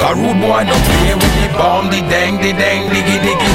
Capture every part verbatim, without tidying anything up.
A rude boy don't play with the bomb, the dang, the dang, diggy, diggy.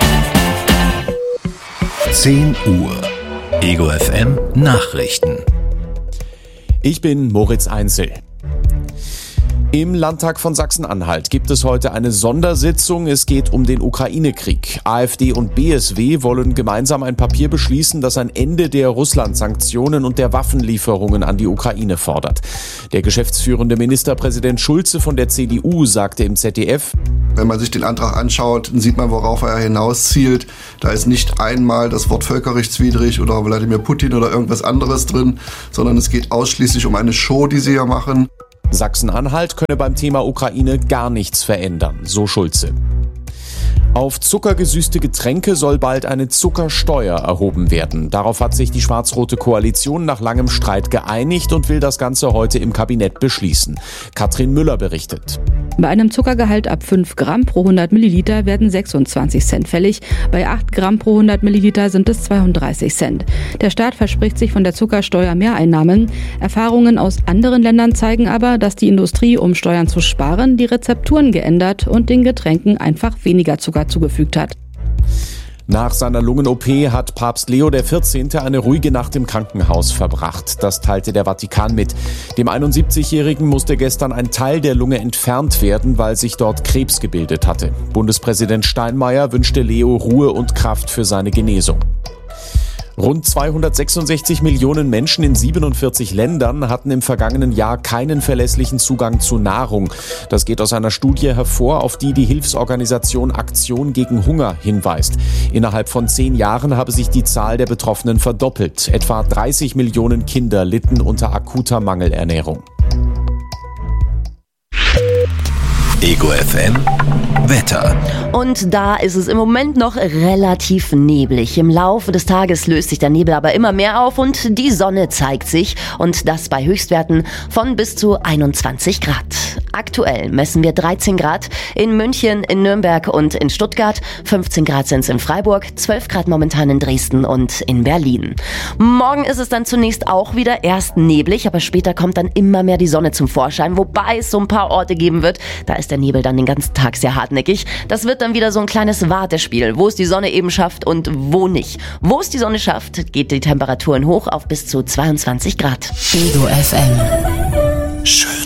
zehn Uhr. Ego F M Nachrichten. Ich bin Moritz Einzel. Im Landtag von Sachsen-Anhalt gibt es heute eine Sondersitzung. Es geht um den Ukraine-Krieg. AfD und B S W wollen gemeinsam ein Papier beschließen, das ein Ende der Russland-Sanktionen und der Waffenlieferungen an die Ukraine fordert. Der geschäftsführende Ministerpräsident Schulze von der C D U sagte im Z D F: Wenn man sich den Antrag anschaut, sieht man, worauf er hinauszielt. Da ist nicht einmal das Wort völkerrechtswidrig oder Wladimir Putin oder irgendwas anderes drin, sondern es geht ausschließlich um eine Show, die sie hier machen. Sachsen-Anhalt könne beim Thema Ukraine gar nichts verändern, so Schulze. Auf zuckergesüßte Getränke soll bald eine Zuckersteuer erhoben werden. Darauf hat sich die schwarz-rote Koalition nach langem Streit geeinigt und will das Ganze heute im Kabinett beschließen. Katrin Müller berichtet. Bei einem Zuckergehalt ab fünf Gramm pro hundert Milliliter werden sechsundzwanzig Cent fällig. Bei acht Gramm pro hundert Milliliter sind es zweiunddreißig Cent. Der Staat verspricht sich von der Zuckersteuer Mehreinnahmen. Erfahrungen aus anderen Ländern zeigen aber, dass die Industrie, um Steuern zu sparen, die Rezepturen geändert und den Getränken einfach weniger Zucker zugefügt hat. Nach seiner Lungen-O P hat Papst Leo der vierzehnte eine ruhige Nacht im Krankenhaus verbracht. Das teilte der Vatikan mit. Dem einundsiebzigjährigen musste gestern ein Teil der Lunge entfernt werden, weil sich dort Krebs gebildet hatte. Bundespräsident Steinmeier wünschte Leo Ruhe und Kraft für seine Genesung. Rund zweihundertsechsundsechzig Millionen Menschen in siebenundvierzig Ländern hatten im vergangenen Jahr keinen verlässlichen Zugang zu Nahrung. Das geht aus einer Studie hervor, auf die die Hilfsorganisation Aktion gegen Hunger hinweist. Innerhalb von zehn Jahren habe sich die Zahl der Betroffenen verdoppelt. Etwa dreißig Millionen Kinder litten unter akuter Mangelernährung. Ego F M Wetter. Und da ist es im Moment noch relativ neblig. Im Laufe des Tages löst sich der Nebel aber immer mehr auf und die Sonne zeigt sich. Und das bei Höchstwerten von bis zu einundzwanzig Grad. Aktuell messen wir dreizehn Grad in München, in Nürnberg und in Stuttgart. fünfzehn Grad sind es in Freiburg, zwölf Grad momentan in Dresden und in Berlin. Morgen ist es dann zunächst auch wieder erst neblig, aber später kommt dann immer mehr die Sonne zum Vorschein. Wobei es so ein paar Orte geben wird, da ist der Nebel dann den ganzen Tag sehr hartnäckig. Das wird dann wieder so ein kleines Wartespiel, wo es die Sonne eben schafft und wo nicht. Wo es die Sonne schafft, geht die Temperaturen hoch auf bis zu zweiundzwanzig Grad. Ego F M. Schön.